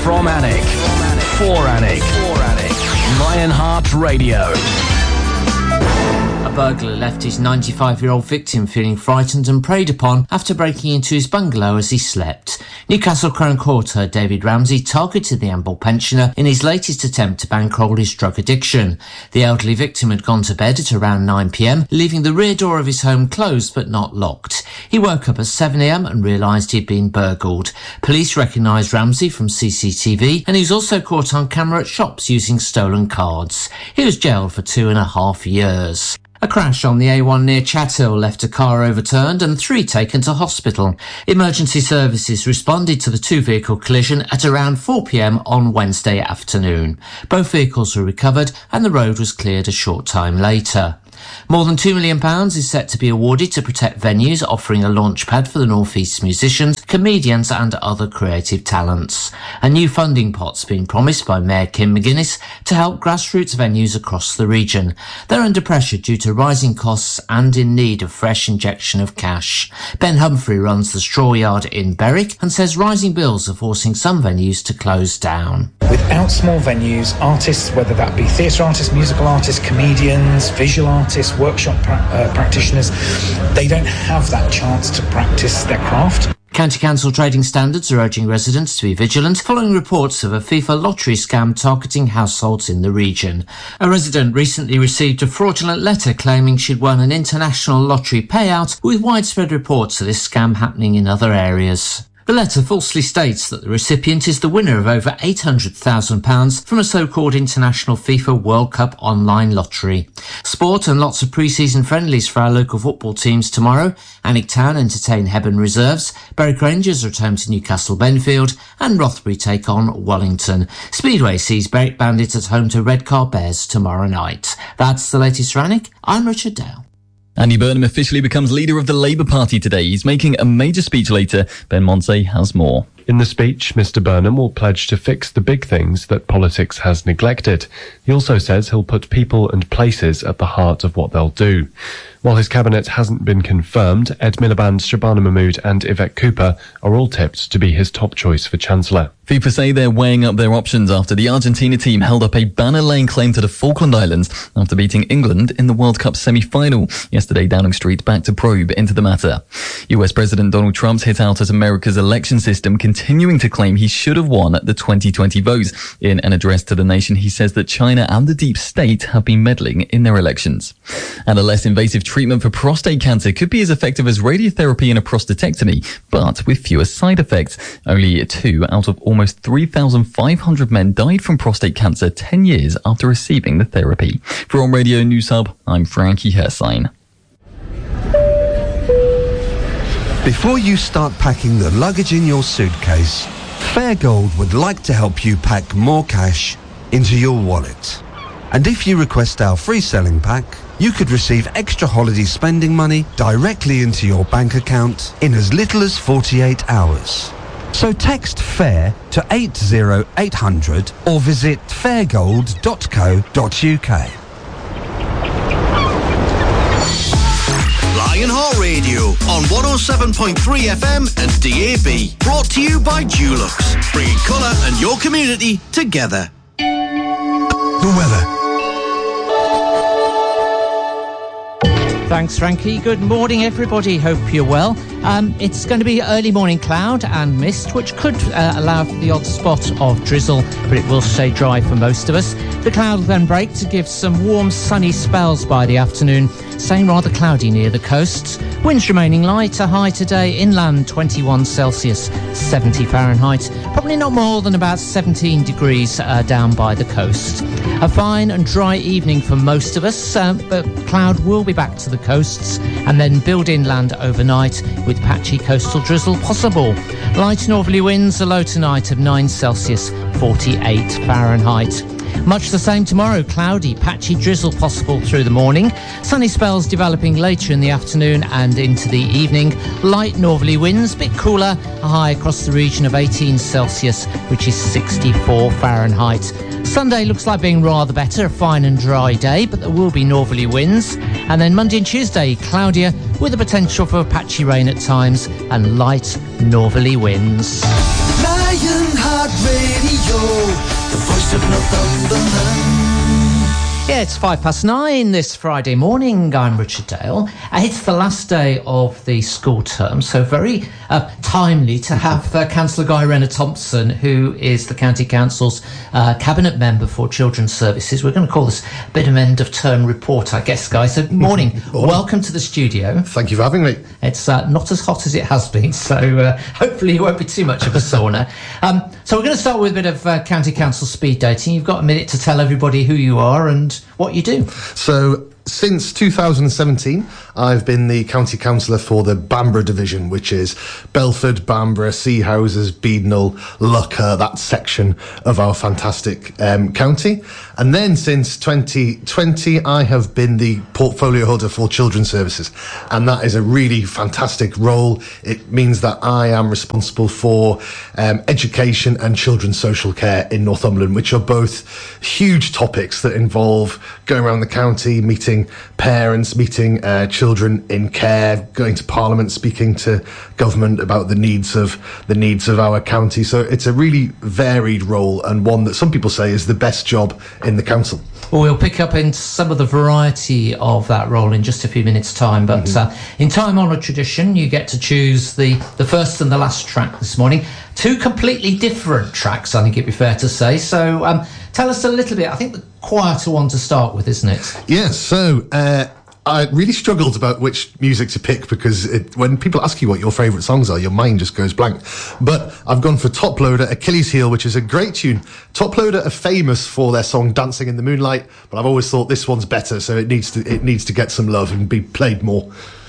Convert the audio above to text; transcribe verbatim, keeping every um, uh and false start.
From Alnwick. For Alnwick. Lionheart Radio. A burglar left his ninety-five-year-old victim feeling frightened and preyed upon after breaking into his bungalow as he slept. Newcastle Crown Court heard David Ramsey targeted the Amble pensioner in his latest attempt to bankroll his drug addiction. The elderly victim had gone to bed at around nine p m, leaving the rear door of his home closed but not locked. He woke up at seven a m and realised he'd been burgled. Police recognised Ramsey from C C T V, and he was also caught on camera at shops using stolen cards. He was jailed for two and a half years. A crash on the A one near Chathill left a car overturned and three taken to hospital. Emergency services responded to the two-vehicle collision at around four p m on Wednesday afternoon. Both vehicles were recovered and the road was cleared a short time later. More than two million pounds is set to be awarded to protect venues offering a launchpad for the North East musicians, comedians and other creative talents. A new funding pot's been promised by Mayor Kim McGuinness to help grassroots venues across the region. They're under pressure due to rising costs and in need of fresh injection of cash. Ben Humphrey runs the Straw Yard in Berwick and says rising bills are forcing some venues to close down. Without small venues, artists, whether that be theatre artists, musical artists, comedians, visual artists, workshop pra- uh, practitioners, they don't have that chance to practice their craft. County Council trading standards are urging residents to be vigilant following reports of a FIFA lottery scam targeting households in the region. A resident recently received a fraudulent letter claiming she'd won an international lottery payout, with widespread reports of this scam happening in other areas. The letter falsely states that the recipient is the winner of over eight hundred thousand pounds from a so-called international FIFA World Cup online lottery. Sport and lots of pre-season friendlies for our local football teams tomorrow. Alnwick Town entertain Hebburn Reserves, Berwick Rangers return to Newcastle Benfield, and Rothbury take on Wellington. Speedway sees Berwick Bandits at home to Redcar Bears tomorrow night. That's the latest for Alnwick. I'm Richard Dale. Andy Burnham officially becomes leader of the Labour Party today. He's making a major speech later. Ben Monsey has more. In the speech, Mr Burnham will pledge to fix the big things that politics has neglected. He also says he'll put people and places at the heart of what they'll do. While his cabinet hasn't been confirmed, Ed Miliband, Shabana Mahmood and Yvette Cooper are all tipped to be his top choice for Chancellor. FIFA say they're weighing up their options after the Argentina team held up a banner-laying claim to the Falkland Islands after beating England in the World Cup semi-final. Yesterday, Downing Street backed to probe into the matter. U S President Donald Trump's hit out at America's election system, continuing to claim he should have won the twenty twenty vote. In an address to the nation, he says that China and the deep state have been meddling in their elections. And a less invasive treatment for prostate cancer could be as effective as radiotherapy and a prostatectomy, but with fewer side effects. Only two out of almost three thousand five hundred men died from prostate cancer ten years after receiving the therapy. For On Radio News Hub, I'm Frankie Hersine. Before you start packing the luggage in your suitcase, Fairgold would like to help you pack more cash into your wallet. And if you request our free selling pack, you could receive extra holiday spending money directly into your bank account in as little as forty-eight hours. So text FAIR to eight zero eight hundred or visit fairgold dot co dot uk. Lionheart Radio on one oh seven point three F M and D A B. Brought to you by Dulux, bringing colour and your community together. The weather. Thanks, Frankie. Good morning, everybody. Hope you're well. Um, it's going to be early morning cloud and mist, which could uh, allow for the odd spot of drizzle, but it will stay dry for most of us. The cloud will then break to give some warm, sunny spells by the afternoon, staying rather cloudy near the coasts. Winds remaining light. A high today inland twenty-one Celsius, seventy Fahrenheit. Probably not more than about seventeen degrees uh, down by the coast. A fine and dry evening for most of us, uh, but cloud will be back to the coasts and then build inland overnight with patchy coastal drizzle possible. Light northerly winds, a low tonight of nine Celsius, forty-eight Fahrenheit. Much the same tomorrow, cloudy, patchy drizzle possible through the morning. Sunny spells developing later in the afternoon and into the evening. Light northerly winds, bit cooler, a high across the region of eighteen Celsius, which is sixty-four Fahrenheit. Sunday looks like being rather better, a fine and dry day, but there will be northerly winds. And then Monday and Tuesday, cloudier, with the potential for patchy rain at times and light northerly winds. Lionheart Radio. streets of Northumberland. Yeah, it's five past nine this Friday morning. I'm Richard Dale. Uh, it's the last day of the school term, so very uh, timely to have uh, Councillor Guy Renner-Thompson, who is the County Council's uh, Cabinet Member for Children's Services. We're going to call this a bit of end-of-term report, I guess, Guy. So, morning. morning. Welcome to the studio. Thank you for having me. It's uh, not as hot as it has been, so uh, hopefully it won't be too much of a sauna. Um, so we're going to start with a bit of uh, County Council speed dating. You've got a minute to tell everybody who you are and what you do. So, since two thousand seventeen, I've been the County Councillor for the Bamborough Division, which is Belford, Bamborough, Sea Houses, Beadnell, Lucca, that section of our fantastic um, county. And then since twenty twenty, I have been the portfolio holder for Children's Services. And that is a really fantastic role. It means that I am responsible for um, education and children's social care in Northumberland, which are both huge topics that involve going around the county, meeting parents, meeting uh, children in care, going to Parliament, speaking to government about the needs of the needs of our county. So it's a really varied role, and one that some people say is the best job in the council. Well, we'll pick up in some of the variety of that role in just a few minutes' time. But mm-hmm. uh, in time-honoured tradition, you get to choose the, the first and the last track this morning. Two completely different tracks, I think it'd be fair to say. So um, tell us a little bit. I think the quieter one to start with, isn't it? Yes, so... Uh I really struggled about which music to pick because it, when people ask you what your favourite songs are, your mind just goes blank. But I've gone for Top Loader, Achilles Heel, which is a great tune. Top Loader are famous for their song Dancing in the Moonlight, but I've always thought this one's better, so it needs to it needs to get some love and be played more.